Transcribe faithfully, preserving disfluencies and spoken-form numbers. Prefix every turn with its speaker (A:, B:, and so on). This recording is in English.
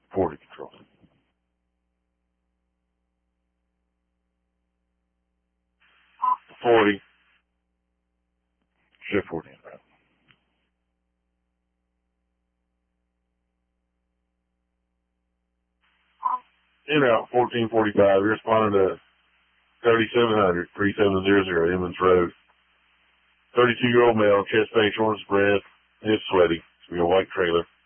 A: forty control. forty. Shift fourteen. Right. In out, fourteen forty-five. You're responding to thirty-seven hundred, thirty-seven hundred, Emmons Road. thirty-two-year-old male, chest pain, shortness of breath, hips sweaty. It's going to be a white trailer.